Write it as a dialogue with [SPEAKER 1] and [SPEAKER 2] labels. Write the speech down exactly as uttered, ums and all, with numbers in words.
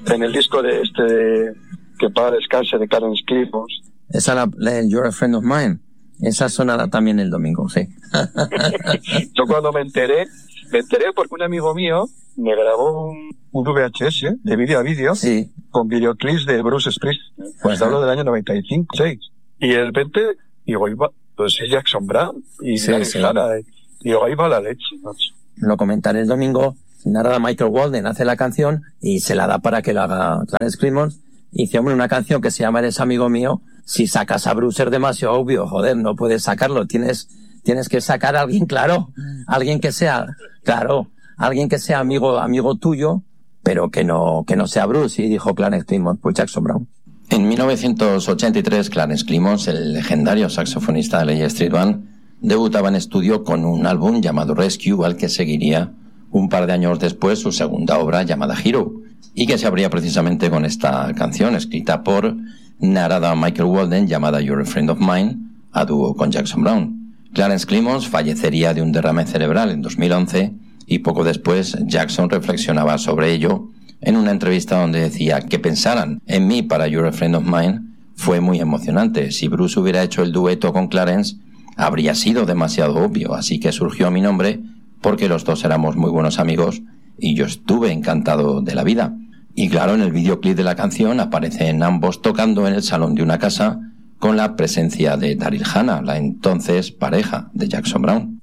[SPEAKER 1] en el disco de este de, que para descanse de Clarence Clemons.
[SPEAKER 2] Esa la, la You're a Friend of Mine. Esa sonará también el domingo, sí.
[SPEAKER 1] Yo cuando me enteré, me enteré porque un amigo mío me grabó un, un V H S de vídeo a vídeo,
[SPEAKER 2] sí,
[SPEAKER 1] con videoclips de Bruce Springsteen. Pues hablo del año noventa y cinco, seis. Y de repente, digo, iba, pues es Jackson Brown y
[SPEAKER 2] sí, sí.
[SPEAKER 1] Hanna, y digo, ahí va la leche, macho.
[SPEAKER 2] Lo comentaré el domingo. Narada Michael Walden, hace la canción y se la da para que la haga Clarence Clemons. Y dice, hombre, una canción que se llama Eres amigo mío, si sacas a Bruce es demasiado obvio, joder, no puedes sacarlo, tienes, tienes que sacar a alguien claro, alguien que sea, claro, alguien que sea amigo, amigo tuyo, pero que no, que no sea Bruce. Y dijo Clarence Clemons, pues Jackson Brown.
[SPEAKER 3] En mil novecientos ochenta y tres, Clarence Clemons, el legendario saxofonista de la E Street Band, debutaba en estudio con un álbum llamado Rescue, al que seguiría un par de años después su segunda obra llamada Hero, y que se abría precisamente con esta canción escrita por Narada Michael Walden llamada You're a Friend of Mine, a dúo con Jackson Brown. Clarence Clemons fallecería de un derrame cerebral en dos mil once y poco después Jackson reflexionaba sobre ello en una entrevista donde decía que pensaran en mí para You're a Friend of Mine fue muy emocionante. Si Bruce hubiera hecho el dueto con Clarence habría sido demasiado obvio, así que surgió mi nombre porque los dos éramos muy buenos amigos y yo estuve encantado de la vida. Y claro, en el videoclip de la canción aparecen ambos tocando en el salón de una casa con la presencia de Daryl Hannah, la entonces pareja de Jackson Brown.